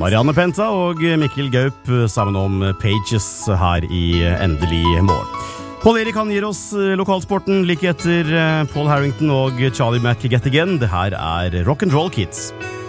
Marianne Penta og Mikkel Gaup sammen om Pages her i Endelig mål. Paul Erik han gir oss lokalsporten like etter Paul Harrington og Charlie Mack Get Again. Det her er Rock'n'Roll Kids.